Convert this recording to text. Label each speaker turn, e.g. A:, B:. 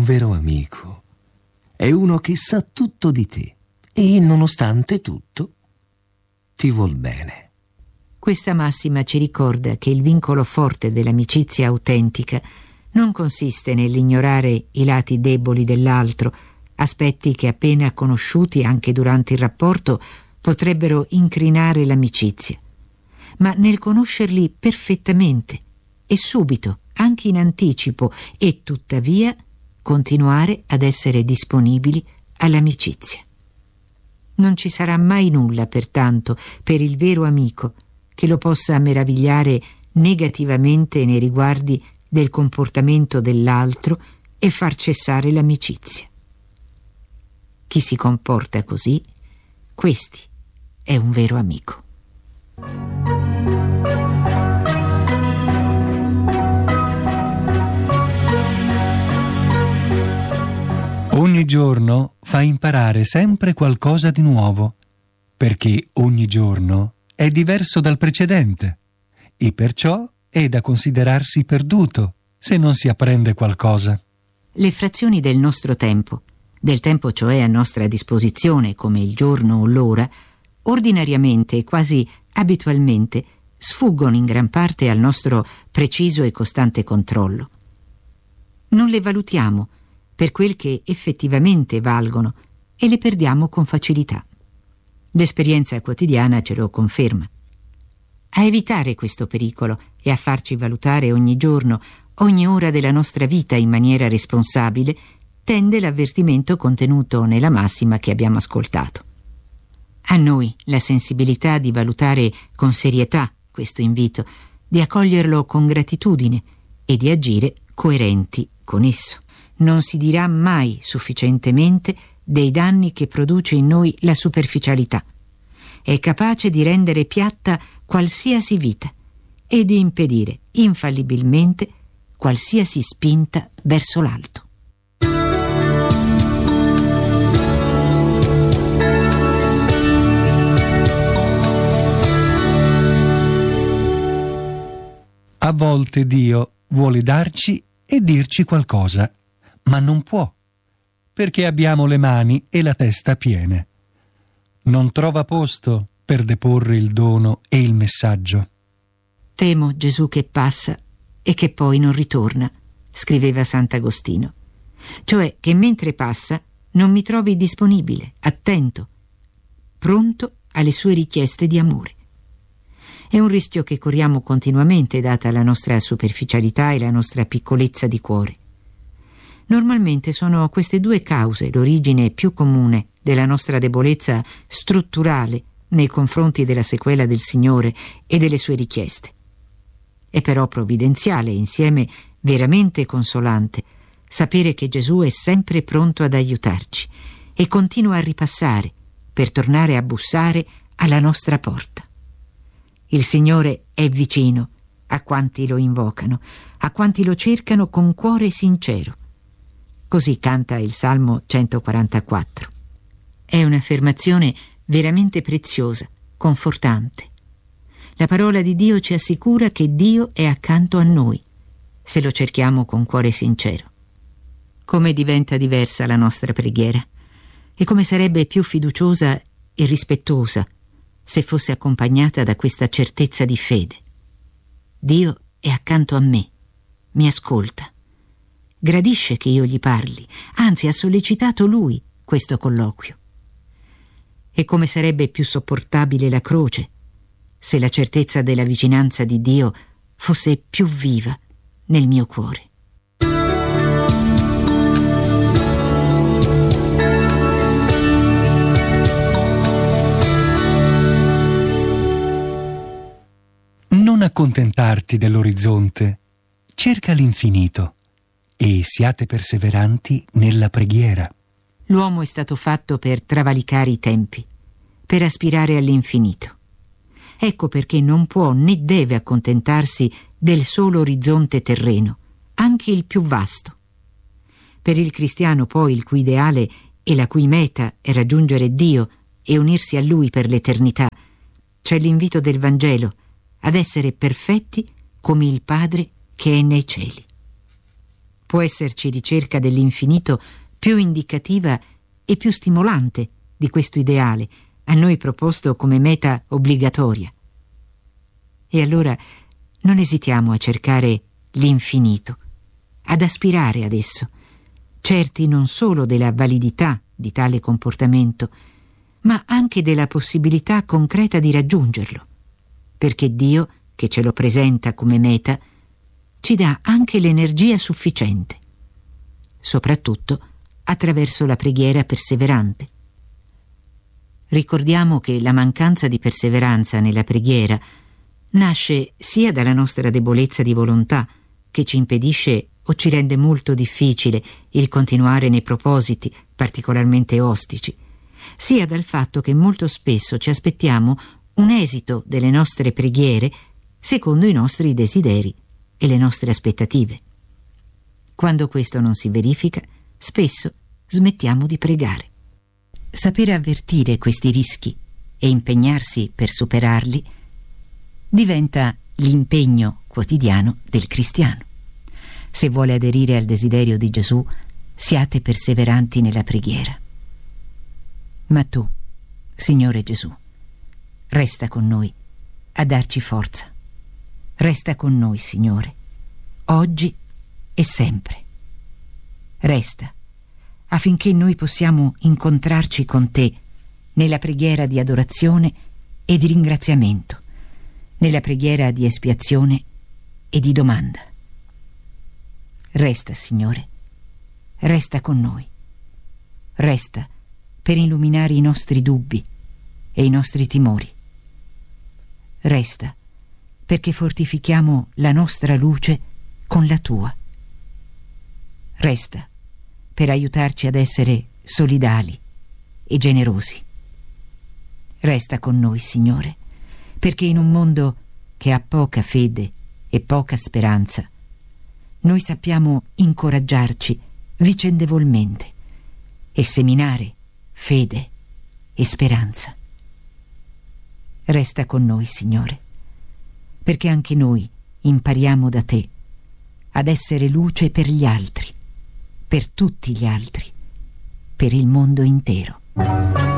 A: vero amico è uno che sa tutto di te e, nonostante tutto, ti vuol bene.
B: Questa massima ci ricorda che il vincolo forte dell'amicizia autentica non consiste nell'ignorare i lati deboli dell'altro, aspetti che appena conosciuti anche durante il rapporto potrebbero incrinare l'amicizia, ma nel conoscerli perfettamente e subito, anche in anticipo, e tuttavia continuare ad essere disponibili all'amicizia. Non ci sarà mai nulla, pertanto, per il vero amico che lo possa meravigliare negativamente nei riguardi del comportamento dell'altro e far cessare l'amicizia. Chi si comporta così, questi è un vero amico.
C: Ogni giorno fa imparare sempre qualcosa di nuovo, perché ogni giorno è diverso dal precedente e perciò è da considerarsi perduto se non si apprende qualcosa.
B: Le frazioni del nostro tempo, del tempo cioè a nostra disposizione come il giorno o l'ora, ordinariamente e quasi abitualmente sfuggono in gran parte al nostro preciso e costante controllo. Non le valutiamo per quel che effettivamente valgono e le perdiamo con facilità. L'esperienza quotidiana ce lo conferma. A evitare questo pericolo e a farci valutare ogni giorno, ogni ora della nostra vita in maniera responsabile, tende l'avvertimento contenuto nella massima che abbiamo ascoltato. A noi la sensibilità di valutare con serietà questo invito, di accoglierlo con gratitudine e di agire coerenti con esso. Non si dirà mai sufficientemente dei danni che produce in noi la superficialità. È capace di rendere piatta qualsiasi vita e di impedire infallibilmente qualsiasi spinta verso l'alto.
C: A volte Dio vuole darci e dirci qualcosa, ma non può, perché abbiamo le mani e la testa piene. Non trova posto per deporre il dono e il messaggio.
B: Temo Gesù che passa e che poi non ritorna, scriveva Sant'Agostino. Cioè che mentre passa non mi trovi disponibile, attento, pronto alle sue richieste di amore. È un rischio che corriamo continuamente, data la nostra superficialità e la nostra piccolezza di cuore. Normalmente sono queste due cause l'origine più comune della nostra debolezza strutturale nei confronti della sequela del Signore e delle sue richieste. È però provvidenziale e insieme veramente consolante sapere che Gesù è sempre pronto ad aiutarci e continua a ripassare per tornare a bussare alla nostra porta. Il Signore è vicino a quanti lo invocano, a quanti lo cercano con cuore sincero. Così canta il Salmo 144. È un'affermazione veramente preziosa, confortante. La parola di Dio ci assicura che Dio è accanto a noi, se lo cerchiamo con cuore sincero. Come diventa diversa la nostra preghiera e come sarebbe più fiduciosa e rispettosa se fosse accompagnata da questa certezza di fede. Dio è accanto a me, mi ascolta, gradisce che io gli parli, anzi ha sollecitato lui questo colloquio. E come sarebbe più sopportabile la croce se la certezza della vicinanza di Dio fosse più viva nel mio cuore.
C: Non accontentarti dell'orizzonte, cerca l'infinito e siate perseveranti nella preghiera.
B: L'uomo è stato fatto per travalicare i tempi, per aspirare all'infinito. Ecco perché non può né deve accontentarsi del solo orizzonte terreno, anche il più vasto. Per il cristiano poi, il cui ideale e la cui meta è raggiungere Dio e unirsi a Lui per l'eternità, c'è l'invito del Vangelo ad essere perfetti come il Padre che è nei cieli. può esserci ricerca dell'infinito più indicativa e più stimolante di questo ideale, a noi proposto come meta obbligatoria. E allora non esitiamo a cercare l'infinito, ad aspirare ad esso, certi non solo della validità di tale comportamento, ma anche della possibilità concreta di raggiungerlo, perché Dio, che ce lo presenta come meta, ci dà anche l'energia sufficiente, soprattutto attraverso la preghiera perseverante. Ricordiamo che la mancanza di perseveranza nella preghiera nasce sia dalla nostra debolezza di volontà, che ci impedisce o ci rende molto difficile il continuare nei propositi particolarmente ostici, sia dal fatto che molto spesso ci aspettiamo un esito delle nostre preghiere secondo i nostri desideri e le nostre aspettative. Quando questo non si verifica, spesso smettiamo di pregare. Sapere avvertire questi rischi e impegnarsi per superarli diventa l'impegno quotidiano del cristiano. Se vuole aderire al desiderio di Gesù, siate perseveranti nella preghiera. Ma tu, Signore Gesù, resta con noi a darci forza. Resta con noi, Signore, oggi e sempre. Resta affinché noi possiamo incontrarci con te nella preghiera di adorazione e di ringraziamento, nella preghiera di espiazione e di domanda. Resta, Signore, resta con noi. Resta per illuminare i nostri dubbi e i nostri timori. Resta perché fortifichiamo la nostra luce con la tua. Resta per aiutarci ad essere solidali e generosi. Resta con noi, Signore, perché in un mondo che ha poca fede e poca speranza, noi sappiamo incoraggiarci vicendevolmente e seminare fede e speranza. Resta con noi, Signore, perché anche noi impariamo da te ad essere luce per gli altri, per tutti gli altri, per il mondo intero.